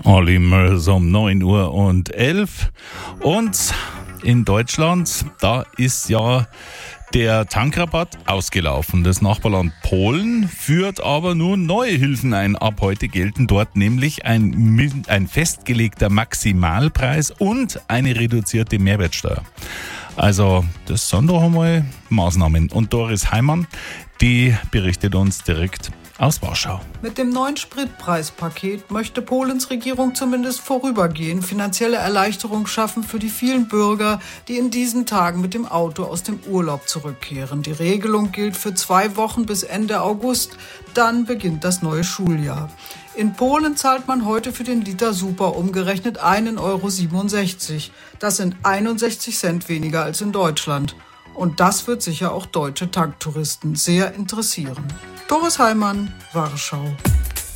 Olli Murs um 9:11 Uhr. Und in Deutschland, da ist ja der Tankrabatt ausgelaufen. Das Nachbarland Polen führt aber nun neue Hilfen ein. Ab heute gelten dort nämlich ein festgelegter Maximalpreis und eine reduzierte Mehrwertsteuer. Also das sind doch einmal Maßnahmen. Und Doris Heimann, die berichtet uns direkt aus Warschau. Mit dem neuen Spritpreispaket möchte Polens Regierung zumindest vorübergehend finanzielle Erleichterung schaffen für die vielen Bürger, die in diesen Tagen mit dem Auto aus dem Urlaub zurückkehren. Die Regelung gilt für 2 Wochen bis Ende August. Dann beginnt das neue Schuljahr. In Polen zahlt man heute für den Liter Super umgerechnet 1,67 €. Das sind 61 Cent weniger als in Deutschland. Und das wird sicher auch deutsche Tanktouristen sehr interessieren. Doris Heimann, Warschau.